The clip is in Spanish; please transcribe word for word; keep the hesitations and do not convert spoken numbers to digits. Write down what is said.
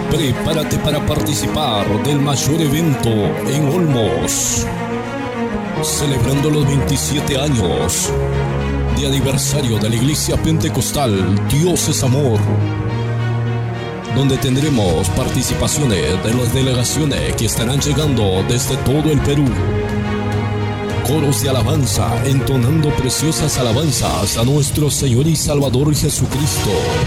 Prepárate para participar del mayor evento en Olmos, celebrando los veintisiete años de aniversario de la Iglesia Pentecostal Dios es Amor, donde tendremos participaciones de las delegaciones que estarán llegando desde todo el Perú. Coros de alabanza entonando preciosas alabanzas a nuestro Señor y Salvador Jesucristo.